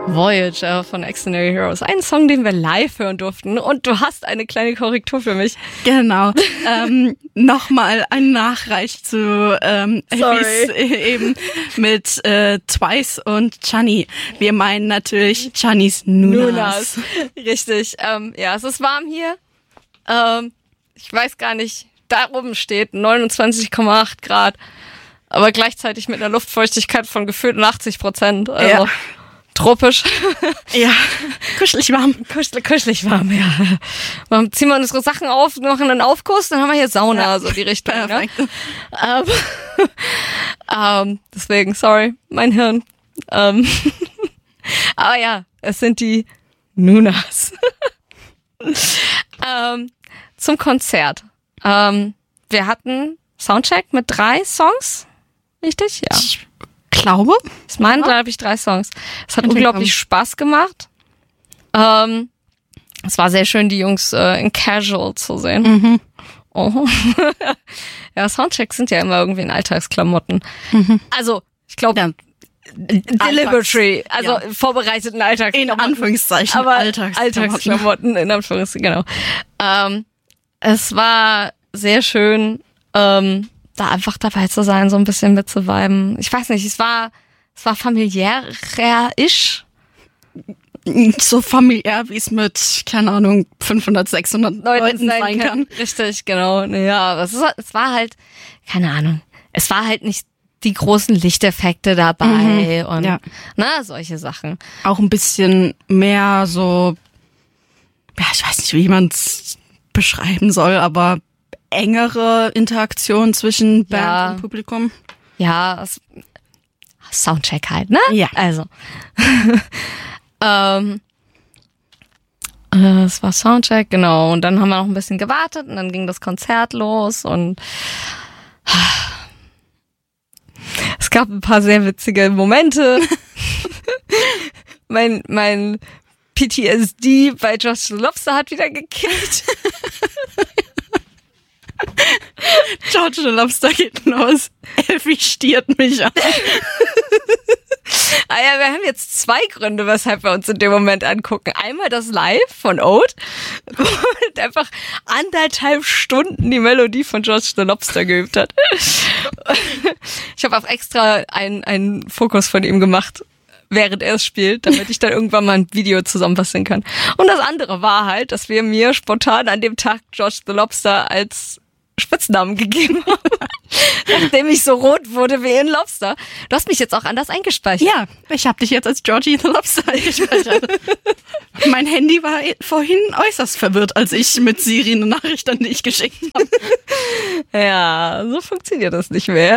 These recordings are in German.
Voyager von Extraordinary Heroes. Ein Song, den wir live hören durften. Und du hast eine kleine Korrektur für mich. Genau. Nochmal ein Nachreich zu eben mit Twice und Chani. Wir meinen natürlich Chanis Nunas. Richtig. Ja, es ist warm hier. Ich weiß gar nicht, da oben steht 29,8 Grad. Aber gleichzeitig mit einer Luftfeuchtigkeit von gefühlten 80%. Also ja. Tropisch. Ja, kuschelig warm. Kuschelig warm, ja. Dann ziehen wir unsere Sachen auf, machen einen Aufguss, dann haben wir hier Sauna, ja, so die Richtung. Perfekt. Ne? Deswegen, sorry, mein Hirn. Aber ja, es sind die Nunas. Zum Konzert. Wir hatten Soundcheck mit 3 Songs, richtig? Ja. Ich glaube. Es waren, glaube ich, 3 Songs. Es hat unglaublich Spaß gemacht. Es war sehr schön, die Jungs in Casual zu sehen. Mhm. Oh. Ja, Soundchecks sind ja immer irgendwie in Alltagsklamotten. Mhm. Also, ich glaube, ja. Deliberatory, also vorbereiteten Alltagsklamotten. In Anführungszeichen. Aber Alltagsklamotten, in Anführungszeichen, genau. Es war sehr schön, da einfach dabei zu sein, so ein bisschen mitzuviben. Ich weiß nicht, es war familiär-isch. So familiär, wie es mit, keine Ahnung, 500, 600 Leuten sein kann. Richtig, genau. Ja, aber es war halt, keine Ahnung, es war halt nicht die großen Lichteffekte dabei und solche Sachen. Auch ein bisschen mehr so, ja, ich weiß nicht, wie man es beschreiben soll, aber engere Interaktion zwischen Band und Publikum. Ja, Soundcheck halt, ne? Ja. Also. Es war Soundcheck, genau. Und dann haben wir noch ein bisschen gewartet und dann ging das Konzert los und es gab ein paar sehr witzige Momente. mein PTSD bei Josh the Lobster hat wieder gekickt. George the Lobster geht los. Elfie stiert mich an. Ja, wir haben jetzt 2 Gründe, weshalb wir uns in dem Moment angucken. Einmal das Live von Ode und einfach 1,5 Stunden die Melodie von George the Lobster geübt hat. Ich habe auch extra einen Fokus von ihm gemacht, während er es spielt, damit ich dann irgendwann mal ein Video zusammenbasteln kann. Und das andere war halt, dass wir mir spontan an dem Tag George the Lobster als Spitznamen gegeben haben, nachdem ich so rot wurde wie ein Lobster. Du hast mich jetzt auch anders eingespeichert. Ja, ich habe dich jetzt als Georgie the Lobster eingespeichert. Mein Handy war vorhin äußerst verwirrt, als ich mit Siri eine Nachricht an dich geschickt habe. Ja, so funktioniert das nicht mehr.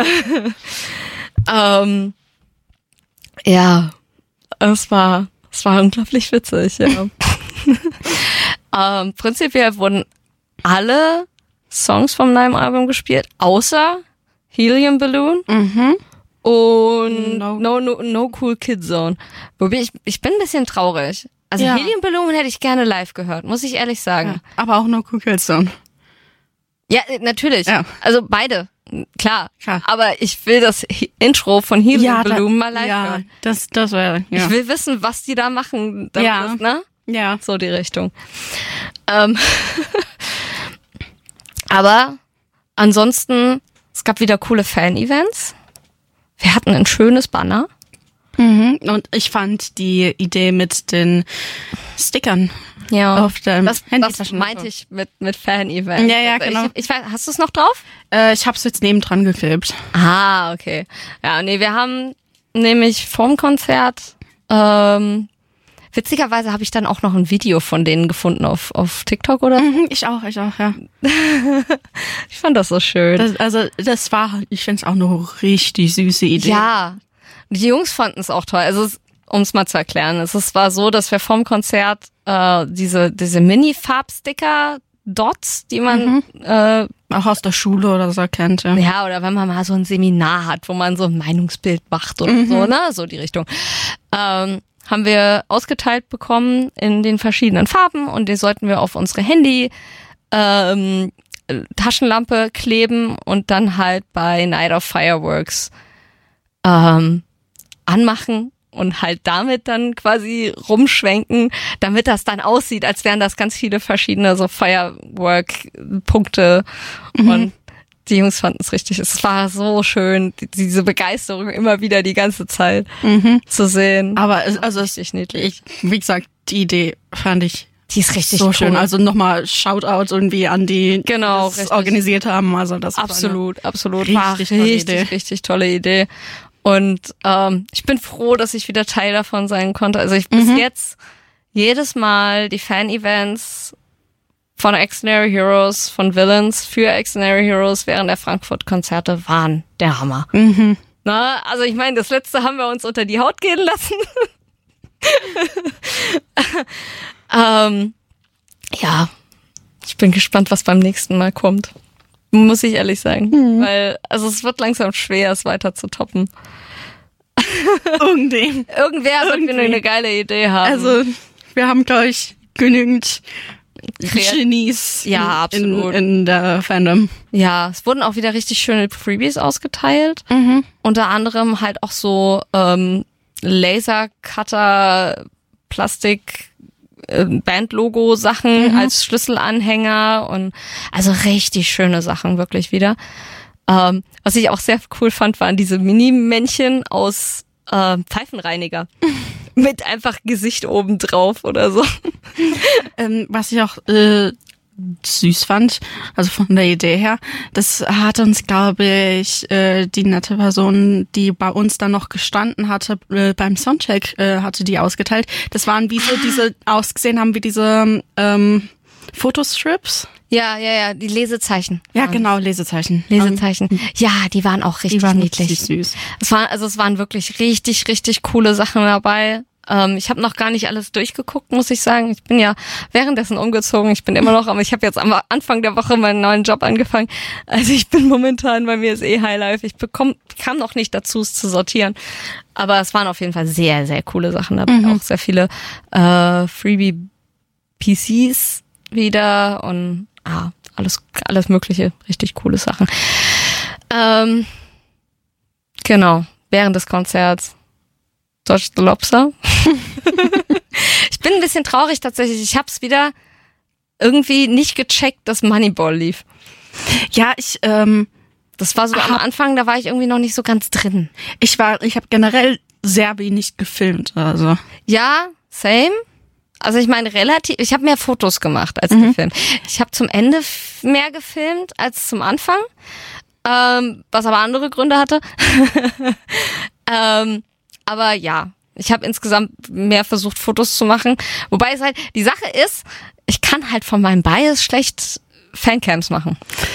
Ja, es war unglaublich witzig, ja. Prinzipiell wurden alle Songs vom neuen Album gespielt, außer Helium Balloon und No Cool Kid Zone. Wobei ich bin ein bisschen traurig. Also Helium Balloon hätte ich gerne live gehört, muss ich ehrlich sagen. Ja, aber auch No Cool Kid Zone. Ja, natürlich. Ja. Also beide. Klar. Aber ich will das Intro von Helium Balloon mal live hören. Das wäre, ja. Ich will wissen, was die da machen. Ja. Ne? Ja. So die Richtung. Aber ansonsten, es gab wieder coole Fan-Events. Wir hatten ein schönes Banner. Und ich fand die Idee mit den Stickern auf dem Handy. Das meinte ich mit Fan-Events. Ja, genau. Ich weiß, hast du es noch drauf? Ich hab's jetzt nebendran geklebt. Ah, okay. Ja, nee, wir haben nämlich vorm Konzert, witzigerweise habe ich dann auch noch ein Video von denen gefunden auf TikTok oder? Ich auch, ja. Ich fand das so schön. Ich finde es auch eine richtig süße Idee. Ja, die Jungs fanden es auch toll. Also, um es mal zu erklären, es war so, dass wir vorm Konzert diese Mini-Farbsticker-Dots, die man auch aus der Schule oder so kennt. Ja, oder wenn man mal so ein Seminar hat, wo man so ein Meinungsbild macht oder so, ne? So die Richtung. Haben wir ausgeteilt bekommen in den verschiedenen Farben und die sollten wir auf unsere Handy Taschenlampe kleben und dann halt bei Night of Fireworks anmachen und halt damit dann quasi rumschwenken, damit das dann aussieht, als wären das ganz viele verschiedene so Firework-Punkte und die Jungs fanden es richtig. Es war so schön, diese Begeisterung immer wieder die ganze Zeit zu sehen. Aber also richtig niedlich. Wie gesagt, die Idee fand ich die ist richtig so cool. schön. Also nochmal Shoutout irgendwie an die das organisiert haben. Also das absolut. War richtig tolle Idee. Und ich bin froh, dass ich wieder Teil davon sein konnte. Also ich bis jetzt jedes Mal die Fan-Events von Extraordinary Heroes, von Villains für Extraordinary Heroes während der Frankfurt-Konzerte waren der Hammer. Na, also ich meine, das letzte haben wir uns unter die Haut gehen lassen. Ja, ich bin gespannt, was beim nächsten Mal kommt. Muss ich ehrlich sagen. Weil, also es wird langsam schwer, es weiter zu toppen. Irgendwer wird mir eine geile Idee haben. Also, wir haben, glaube ich, genügend Genies in der Fandom. Ja, es wurden auch wieder richtig schöne Freebies ausgeteilt. Unter anderem halt auch so Lasercutter, Plastik, Bandlogo-Sachen als Schlüsselanhänger und also richtig schöne Sachen wirklich wieder. Was ich auch sehr cool fand, waren diese Mini-Männchen aus Pfeifenreiniger. Mit einfach Gesicht oben drauf oder so. Was ich auch süß fand, also von der Idee her, das hat uns, glaube ich, die nette Person, die bei uns dann noch gestanden hatte, beim Soundcheck, hatte die ausgeteilt. Das waren wie so diese, ausgesehen haben wie diese Fotostrips. Ja, die Lesezeichen. Ja, genau, Lesezeichen. Ja, die waren auch richtig niedlich. Richtig süß. Es waren wirklich richtig, richtig coole Sachen dabei. Ich habe noch gar nicht alles durchgeguckt, muss ich sagen. Ich bin ja währenddessen umgezogen. Ich bin immer noch, aber ich habe jetzt am Anfang der Woche meinen neuen Job angefangen. Also ich bin momentan, bei mir ist Highlife. Ich kam noch nicht dazu, es zu sortieren. Aber es waren auf jeden Fall sehr, sehr coole Sachen dabei. Auch sehr viele Freebie-PCs wieder und alles mögliche, richtig coole Sachen. Genau, während des Konzerts Dodge the Lobster. Ich bin ein bisschen traurig tatsächlich. Ich habe es wieder irgendwie nicht gecheckt, dass Moneyball lief. Ja, das war so am Anfang, da war ich irgendwie noch nicht so ganz drin. Ich habe generell sehr wenig gefilmt, also. Ja, same. Also ich meine ich habe mehr Fotos gemacht als gefilmt. Ich habe zum Ende mehr gefilmt als zum Anfang, was aber andere Gründe hatte. Aber ja, ich habe insgesamt mehr versucht, Fotos zu machen. Wobei es halt, die Sache ist, ich kann halt von meinem Bias schlecht Fancams machen.